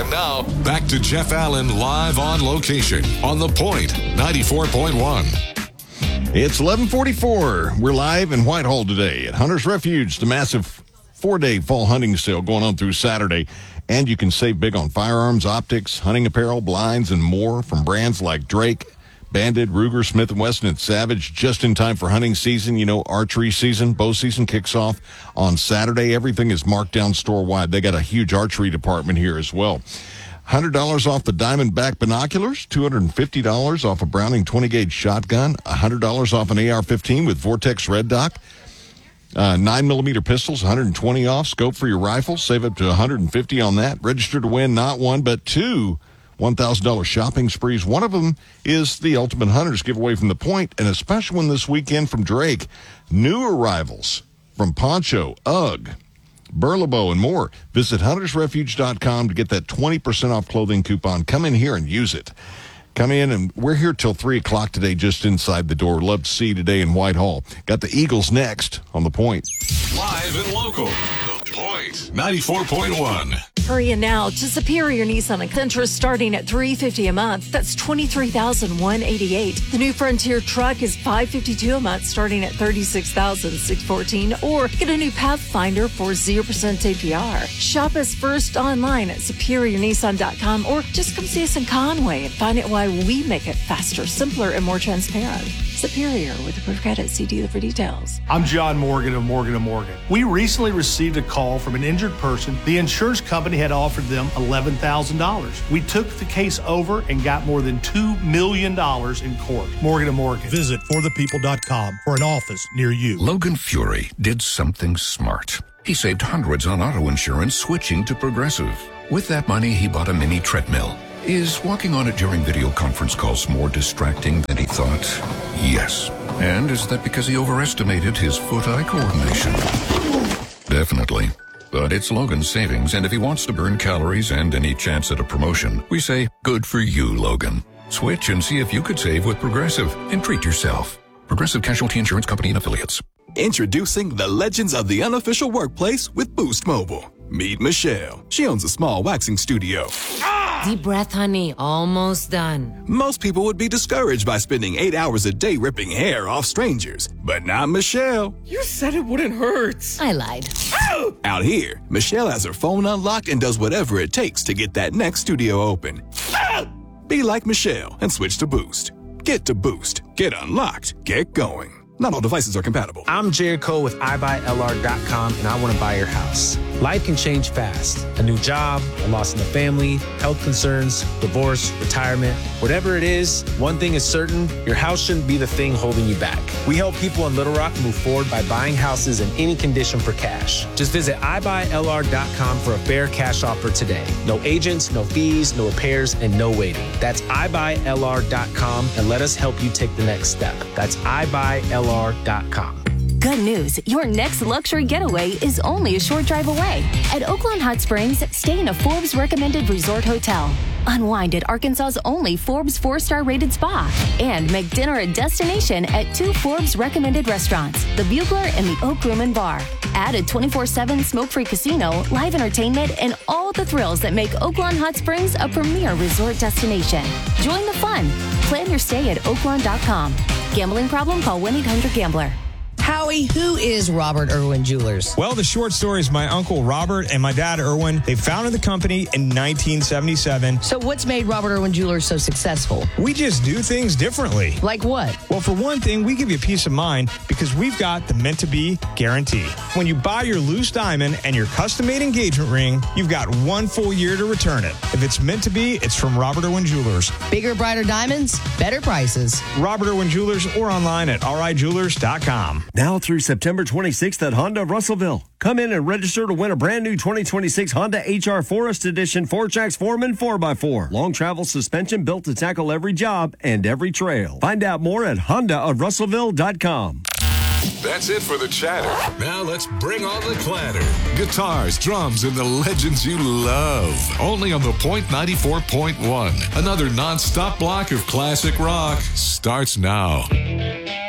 And now, back to Jeff Allen live on location on The Point 94.1. It's 11:44. We're live in Whitehall today at Hunter's Refuge. The massive 4-day fall hunting sale going on through Saturday. And you can save big on firearms, optics, hunting apparel, blinds, and more from brands like Drake, Bandit, Ruger, Smith & Wesson, and Savage, just in time for hunting season. You know, archery season, bow season kicks off on Saturday. Everything is marked down store-wide. They got a huge archery department here as well. $100 off the Diamondback binoculars, $250 off a Browning 20-gauge shotgun, $100 off an AR-15 with Vortex Red Dot, 9mm pistols, $120 off. Scope for your rifle, save up to $150 on that. Register to win not one, but two $1,000 shopping sprees. One of them is the Ultimate Hunters giveaway from The Point, and a special one this weekend from Drake. New arrivals from Poncho, UGG, Burlebo, and more. Visit huntersrefuge.com to get that 20% off clothing coupon. Come in here and use it. Come in, and we're here till 3 o'clock today, just inside the door. Love to see you today in Whitehall. Got the Eagles next on The Point. Live and local, The Point 94.1. Hurry in now to Superior Nissan and Sentra starting at $350 a month. That's $23,188. The new Frontier truck is $552 a month starting at $36,614. Or get a new Pathfinder for 0% APR. Shop us first online at superiornissan.com or just come see us in Conway and find out why we make it faster, simpler, and more transparent. Superior with approved credit. See dealer for details. I'm John Morgan of Morgan & Morgan. We recently received a call from an injured person. The insurance company had offered them $11,000. We took the case over and got more than $2 million in court. Morgan & Morgan. Visit forthepeople.com for an office near you. Logan Fury did something smart. He saved hundreds on auto insurance switching to Progressive. With that money, he bought a mini treadmill. Is walking on it during video conference calls more distracting than he thought? Yes. And is that because he overestimated his foot-eye coordination? Definitely. But it's Logan's savings, and if he wants to burn calories and any chance at a promotion, we say, good for you, Logan. Switch and see if you could save with Progressive and treat yourself. Progressive Casualty Insurance Company and Affiliates. Introducing the legends of the unofficial workplace with Boost Mobile. Meet Michelle. She owns a small waxing studio. Deep breath, honey. Almost done. Most people would be discouraged by spending 8 hours a day ripping hair off strangers. But not Michelle. You said it wouldn't hurt. I lied. Ow! Out here, Michelle has her phone unlocked and does whatever it takes to get that next studio open. Ow! Be like Michelle and switch to Boost. Get to Boost. Get unlocked. Get going. Not all devices are compatible. I'm Jared Cole with iBuyLR.com, and I want to buy your house. Life can change fast. A new job, a loss in the family, health concerns, divorce, retirement. Whatever it is, one thing is certain, your house shouldn't be the thing holding you back. We help people in Little Rock move forward by buying houses in any condition for cash. Just visit iBuyLR.com for a fair cash offer today. No agents, no fees, no repairs, and no waiting. That's iBuyLR.com, and let us help you take the next step. That's iBuyLR.com. Good news, your next luxury getaway is only a short drive away. At Oaklawn Hot Springs, stay in a Forbes recommended resort hotel. Unwind at Arkansas's only Forbes 4-star rated spa. And make dinner a destination at 2 Forbes recommended restaurants, the Bugler and the Oak Room and Bar. Add a 24/7 smoke-free casino, live entertainment, and all the thrills that make Oaklawn Hot Springs a premier resort destination. Join the fun. Plan your stay at Oaklawn.com. Gambling problem? Call 1-800-GAMBLER. Howie, who is Robert Irwin Jewelers? Well, the short story is my uncle Robert and my dad Irwin. They founded the company in 1977. So what's made Robert Irwin Jewelers so successful? We just do things differently. Like what? Well, for one thing, we give you peace of mind because we've got the meant to be guarantee. When you buy your loose diamond and your custom-made engagement ring, you've got 1 full year to return it. If it's meant to be, it's from Robert Irwin Jewelers. Bigger, brighter diamonds, better prices. Robert Irwin Jewelers or online at rijewelers.com. Now through September 26th at Honda Russellville. Come in and register to win a brand new 2026 Honda HR Forest Edition 4Jax Foreman 4x4. Long travel suspension built to tackle every job and every trail. Find out more at HondaofRussellville.com. That's it for the chatter. Now let's bring on the clatter. Guitars, drums, and the legends you love. Only on The Point 94.1. Another non-stop block of classic rock starts now.